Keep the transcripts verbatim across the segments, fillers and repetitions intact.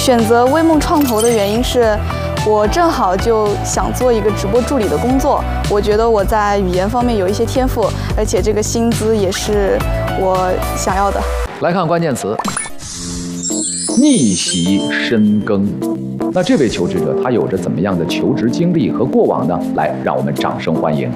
选择微梦创投的原因是，我正好就想做一个直播助理的工作。我觉得我在语言方面有一些天赋，而且这个薪资也是我想要的。 来看关键词：逆袭深耕。那这位求职者他有着怎么样的求职经历和过往呢？来，让我们掌声欢迎。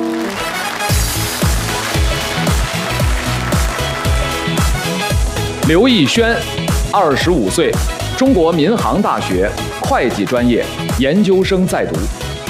刘奕轩，二十五岁，中国民航大学会计专业研究生在读。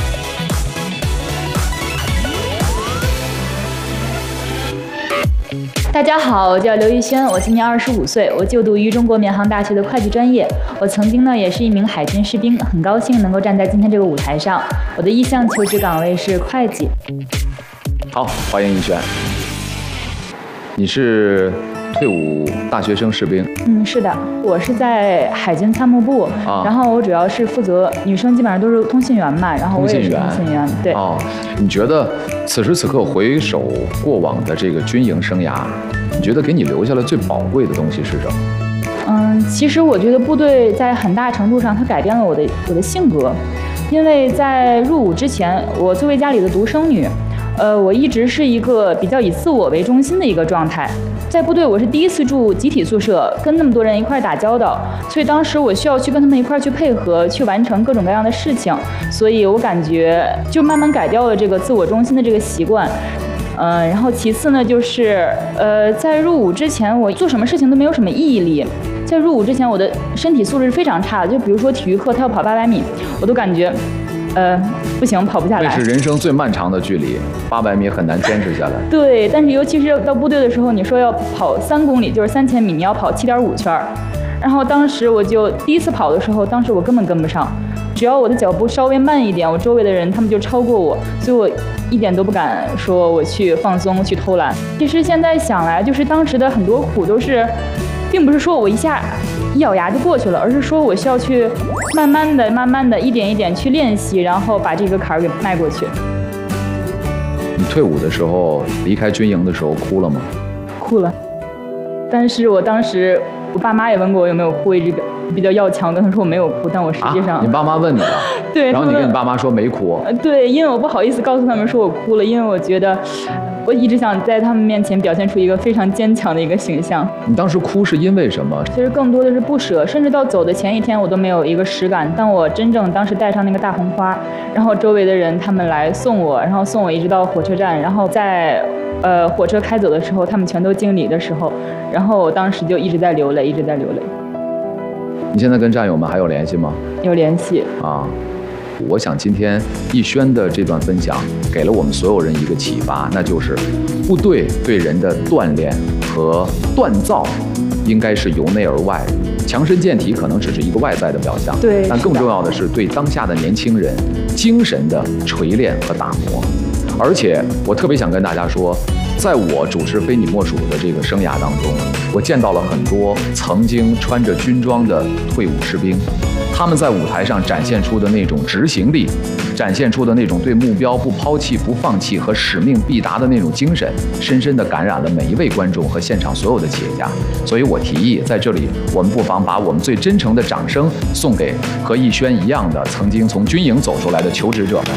大家好，我叫刘奕轩，我今年二十五岁，我就读于中国民航大学的会计专业。我曾经呢也是一名海军士兵，很高兴能够站在今天这个舞台上。我的意向求职岗位是会计。 好，欢迎奕轩。你是退伍大学生士兵？ 嗯，是的，我是在海军参谋部，啊、然后我主要是负责女生基本上都是通信员嘛，然后我也是通信员。对。哦， 你觉得此时此刻回首过往的这个军营生涯，你觉得给你留下了最宝贵的东西是什么？ 嗯，其实我觉得部队在很大程度上它改变了我的我的性格，因为在入伍之前，我作为家里的独生女。呃，我一直是一个比较以自我为中心的一个状态，在部队我是第一次住集体宿舍，跟那么多人一块打交道，所以当时我需要去跟他们一块去配合，去完成各种各样的事情，所以我感觉就慢慢改掉了这个自我中心的这个习惯。嗯、呃，然后其次呢，就是呃，在入伍之前，我做什么事情都没有什么毅力。在入伍之前，我的身体素质是非常差的，就比如说体育课，他要跑八百米，我都感觉。呃，不行，跑不下来。 这是人生最漫长的距离，八百米很难坚持下来。 对，但是尤其是到部队的时候，你说要跑三公里，就是三千米，你要跑七点五圈。然后当时我就第一次跑的时候，当时我根本跟不上，只要我的脚步稍微慢一点，我周围的人他们就超过我，所以我一点都不敢说我去放松去偷懒。其实现在想来，就是当时的很多苦都是，并不是说我一下一咬牙就过去了，而是说我需要去慢慢的、慢慢的、一点一点去练习，然后把这个坎儿给迈过去。 你退伍的时候，离开军营的时候哭了吗？ 哭了，但是我当时我爸妈也问过我有没有哭，一直比较要强，跟他说我没有哭，但我实际上、 啊、你爸妈问你了， 对， 然后你跟你爸妈说没哭， 对，因为我不好意思告诉他们说我哭了，因为我觉得。我一直想在他们面前表现出一个非常坚强的一个形象。 你当时哭是因为什么？ 其实更多的是不舍，甚至到走的前一天我都没有一个实感。当我真正当时带上那个大红花，然后周围的人他们来送我，然后送我一直到火车站，然后在呃火车开走的时候，他们全都敬礼的时候，然后我当时就一直在流泪，一直在流泪。 你现在跟战友们还有联系吗？ 有联系啊。我想今天奕轩的这段分享给了我们所有人一个启发，那就是部队对人的锻炼和锻造应该是由内而外，强身健体可能只是一个外在的表象， 对， 但更重要的是对当下的年轻人精神的锤炼和打磨。而且我特别想跟大家说，在我主持非你莫属的这个生涯当中，我见到了很多曾经穿着军装的退伍士兵，他们在舞台上展现出的那种执行力，展现出的那种对目标不抛弃、不放弃和使命必达的那种精神，深深地感染了每一位观众和现场所有的企业家。所以我提议，在这里我们不妨把我们最真诚的掌声送给和奕轩一样的曾经从军营走出来的求职者们。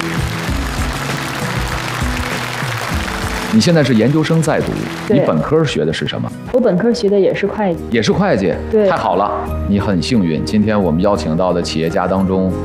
你现在是研究生在读，你本科学的是什么？ 我本科学的也是会计， 也是会计， 对， 太好了，你很幸运。今天我们邀请到的企业家当中